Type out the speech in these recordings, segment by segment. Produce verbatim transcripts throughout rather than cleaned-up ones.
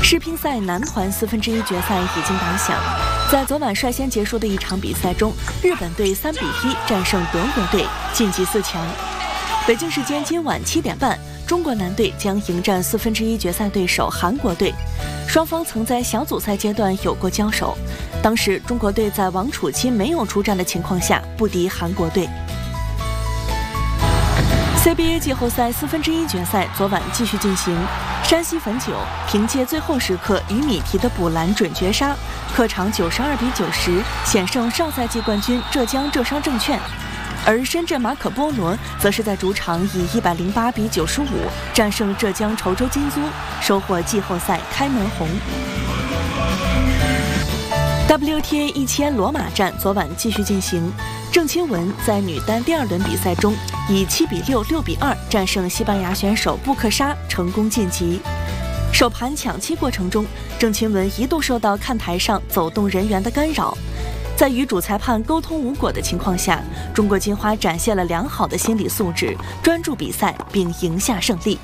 世乒赛男团四分之一决赛已经打响，在昨晚率先结束的一场比赛中，日本队三比一战胜德国队，晋级四强。北京时间今晚七点半，中国男队将迎战四分之一决赛对手韩国队。双方曾在小组赛阶段有过交手，当时中国队在王楚钦没有出战的情况下不敌韩国队。C B A 季后赛四分之一决赛昨晚继续进行，山西汾酒凭借最后时刻于米提的补篮准绝杀，客场九十二比九十险胜上赛季冠军浙江浙商证券。而深圳马可波罗则是在主场以一百零八比九十五战胜浙江稠州金租，收获季后赛开门红。W T A 一千罗马站昨晚继续进行，郑钦文在女单第二轮比赛中以七比六、六比二战胜西班牙选手布克沙，成功晋级。首盘抢七过程中，郑钦文一度受到看台上走动人员的干扰，在与主裁判沟通无果的情况下，中国金花展现了良好的心理素质，专注比赛并赢下胜利。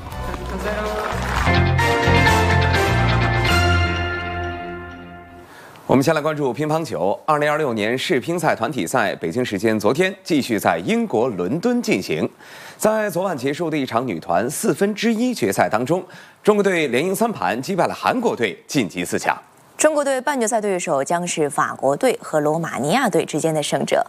我们先来关注乒乓球。二零二六年世乒赛团体赛，北京时间昨天继续在英国伦敦进行。在昨晚结束的一场女团四分之一决赛当中，中国队连赢三盘，击败了韩国队，晋级四强。 中国队半决赛对手将是法国队和罗马尼亚队之间的胜者。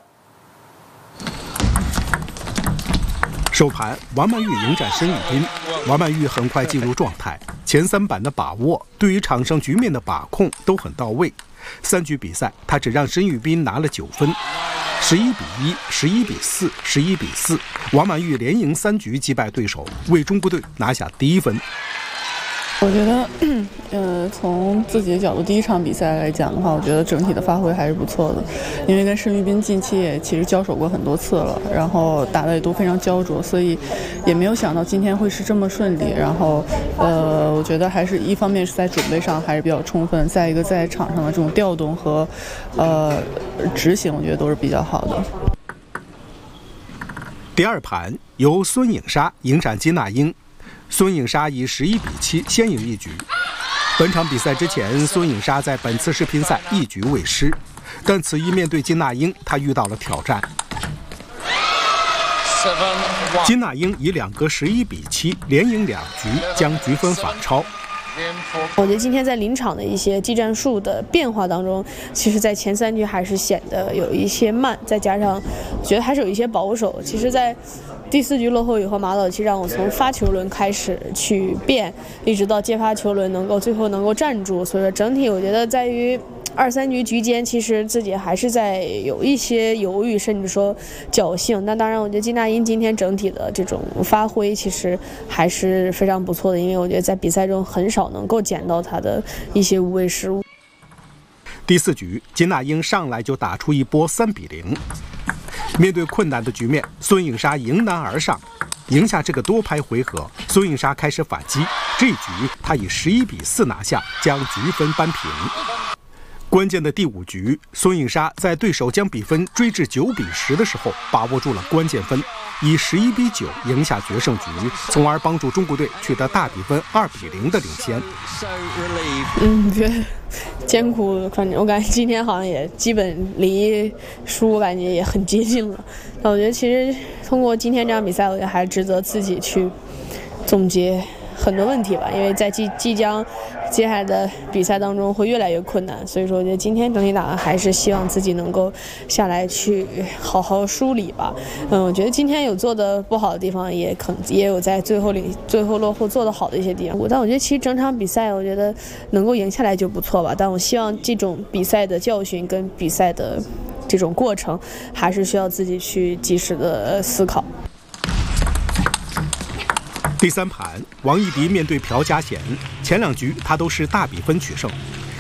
首盘，王曼玉迎战申玉斌。王曼玉很快进入状态，前三板的把握，对于场上局面的把控都很到位。三局比赛，他只让申玉斌拿了九分，十一比一、十一比四、十一比四，王曼玉连赢三局击败对手，为中国队拿下第一分。 我觉得，呃，从自己的角度，第一场比赛来讲的话，我觉得整体的发挥还是不错的。因为跟申玉斌近期也其实交手过很多次了，然后打得也都非常焦灼，所以也没有想到今天会是这么顺利。然后，呃，我觉得还是一方面是在准备上还是比较充分，再一个在场上的这种调动和呃执行，我觉得都是比较好的。 第二盘由孙颖莎迎战金娜英。孙颖莎以十一比七先赢一局。本场比赛之前，孙颖莎在本次世乒赛一局未失，但此役面对金娜英，她遇到了挑战。金娜英以两个十一比七连赢两局，将局分反超。 我觉得今天在临场的一些技战术的变化当中，其实在前三局还是显得有一些慢，再加上我觉得还是有一些保守。其实在第四局落后以后，马岛其让我从发球轮开始去变，一直到接发球轮能够最后能够站住。所以说整体我觉得在于二三局局间，其实自己还是在有一些犹豫，甚至说侥幸。那当然，我觉得金娜英今天整体的这种发挥其实还是非常不错的，因为我觉得在比赛中很少能够捡到她的一些无谓失误。 第四局，金娜英上来就打出一波三比零。面对困难的局面，孙颖莎迎难而上，赢下这个多拍回合。孙颖莎开始反击，这局她以十一比四拿下，将局分扳平。关键的第五局，孙颖莎在对手将比分追至九比十的时候，把握住了关键分，以十一比九赢下决胜局，从而帮助中国队取得大比分二比零的领先。 嗯，觉得艰苦，反正我感觉今天好像也基本离输，我感觉也很接近了。但我觉得其实通过今天这场比赛，我觉得还值得自己去总结很多问题吧，因为在即即将接下来的比赛当中会越来越困难，所以说我觉得今天整体打完还是希望自己能够下来去好好梳理吧。嗯，我觉得今天有做的不好的地方，也可也有在最后里最后落后做的好的一些地方。但我觉得其实整场比赛，我觉得能够赢下来就不错吧。但我希望这种比赛的教训跟比赛的这种过程，还是需要自己去及时的思考。 第三盘，王艺迪面对朴嘉贤，前两局他都是大比分取胜。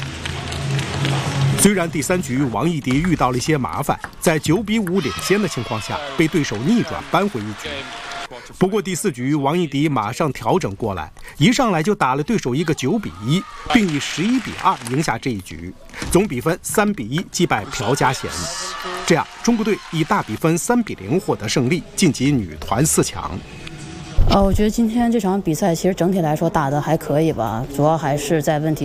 虽然第三局王艺迪遇到了一些麻烦，在九比五领先的情况下，被对手逆转扳回一局。不过第四局王艺迪马上调整过来，一上来就打了对手一个九比一，并以十一比二赢下这一局，总比分三比一击败朴嘉贤。这样，中国队以大比分三比零获得胜利，晋级女团四强。 呃，我觉得今天这场比赛其实整体来说打得还可以吧，主要还是在问题